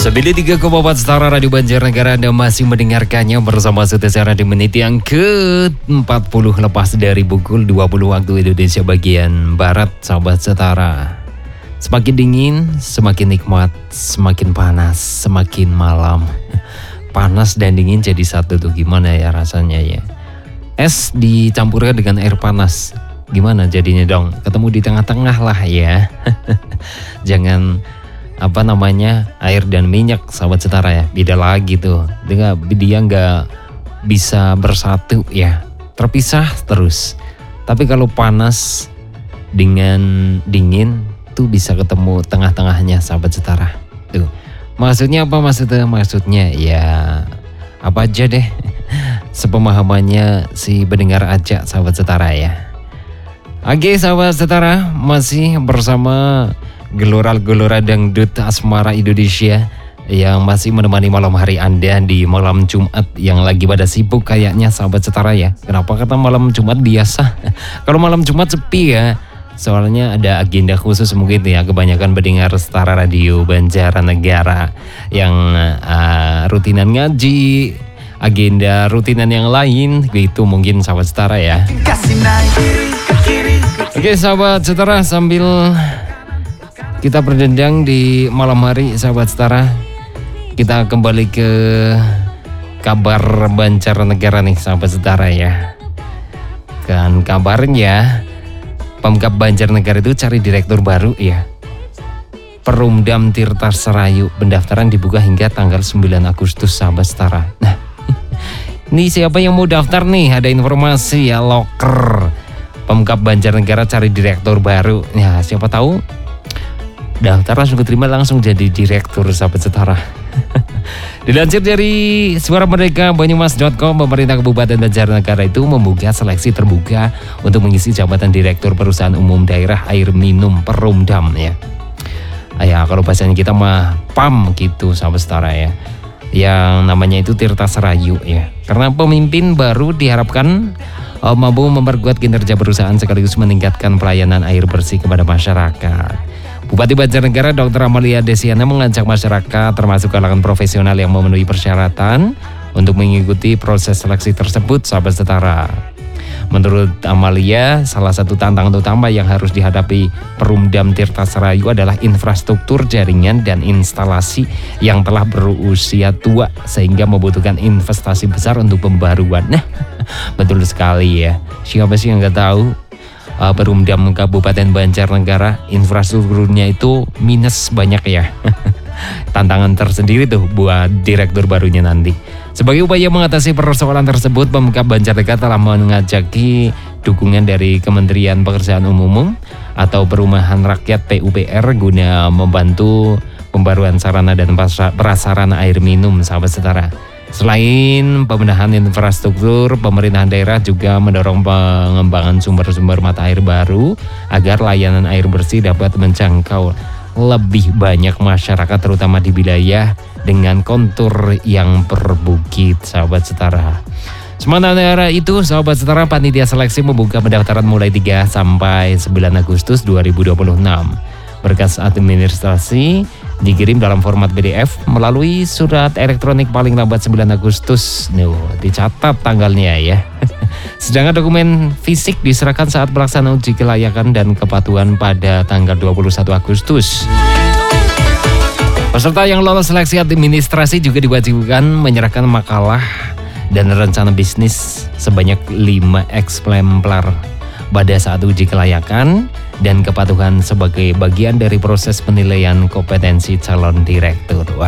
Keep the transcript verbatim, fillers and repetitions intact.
sembilan puluh tiga koma empat Setara Radio Banjarnegara, Anda masih mendengarkannya bersama Sutesara di menit yang ke empat puluh lepas dari pukul dua puluh waktu Indonesia bagian Barat, sahabat Setara. Semakin dingin, semakin nikmat, semakin panas, semakin malam. Panas dan dingin jadi satu tuh, gimana ya rasanya ya. Es dicampurkan dengan air panas, gimana jadinya dong? Ketemu di tengah-tengah lah ya. Jangan apa namanya air dan minyak, sahabat Setara ya, beda lagi tuh. Dia dia nggak bisa bersatu ya, terpisah terus. Tapi kalau panas dengan dingin tuh bisa ketemu tengah-tengahnya, sahabat Setara. Tuh maksudnya apa maksudnya? Maksudnya ya apa aja deh, sepemahamannya si pendengar aja, sahabat Setara ya. Oke, sahabat Setara, masih bersama gelora-gelora dangdut asmara Indonesia yang masih menemani malam hari Anda di malam Jumat yang lagi pada sibuk kayaknya, sahabat Setara ya. Kenapa kata malam Jumat biasa? Kalau malam Jumat sepi ya, soalnya ada agenda khusus mungkin ya. Kebanyakan pendengar Setara Radio Banjarnegara yang uh, rutinan ngaji, agenda rutinan yang lain gitu mungkin, sahabat Setara ya. Oke, sahabat Setara, sambil kita berdendang di malam hari, sahabat Setara, kita kembali ke kabar Banjarnegara nih, sahabat Setara ya. Kan kabarnya Pemkab Banjarnegara itu cari direktur baru ya. Perumdam Tirta Serayu, pendaftaran dibuka hingga tanggal sembilan Agustus, sahabat Setara. Nah, ini siapa yang mau daftar nih? Ada informasi ya, loker Pemkab Banjarnegara cari direktur baru. Ya, siapa tahu daftar langsung keterima, langsung jadi direktur, sahabat Setara. Dilansir dari Suara Merdeka Banyumas titik com, pemerintah Kabupaten Banjarnegara itu membuka seleksi terbuka untuk mengisi jabatan direktur perusahaan umum daerah air minum Perumdam ya. Ya, kalau bahasanya kita mah P A M gitu, sahabat Setara ya. Yang namanya itu Tirta Serayu ya. Karena pemimpin baru diharapkan uh, mampu memperkuat kinerja perusahaan sekaligus meningkatkan pelayanan air bersih kepada masyarakat. Bupati Banjarnegara Dokter Amalia Desiana mengajak masyarakat termasuk kalangan profesional yang memenuhi persyaratan untuk mengikuti proses seleksi tersebut, sahabat Setara. Menurut Amalia, salah satu tantangan utama yang harus dihadapi Perumdam Tirta Serayu adalah infrastruktur jaringan dan instalasi yang telah berusia tua sehingga membutuhkan investasi besar untuk pembaruan. Nah, betul sekali ya. Siapa sih yang nggak tahu? Uh, Perumdam Kabupaten Banjarnegara infrastrukturnya itu minus banyak ya. Tantangan tersendiri tuh buat direktur barunya nanti. Sebagai upaya mengatasi persoalan tersebut, Pemkab Banjarnegara telah mengajaki dukungan dari Kementerian Pekerjaan Umum atau Perumahan Rakyat P U P R guna membantu pembaruan sarana dan prasarana air minum, sahabat Setara. Selain pembenahan infrastruktur, pemerintahan daerah juga mendorong pengembangan sumber-sumber mata air baru agar layanan air bersih dapat menjangkau lebih banyak masyarakat, terutama di wilayah dengan kontur yang berbukit, sahabat Setara. Sementara itu, sahabat Setara, panitia seleksi membuka pendaftaran mulai tiga sampai sembilan Agustus dua ribu dua puluh enam. Berkas administrasi dikirim dalam format P D F melalui surat elektronik paling lambat sembilan Agustus. Nuh, dicatat tanggalnya ya. Sedangkan dokumen fisik diserahkan saat pelaksanaan uji kelayakan dan kepatuhan pada tanggal dua puluh satu Agustus. Peserta yang lolos seleksi administrasi juga diwajibkan menyerahkan makalah dan rencana bisnis sebanyak lima eksemplar pada saat uji kelayakan dan kepatuhan sebagai bagian dari proses penilaian kompetensi calon direktur.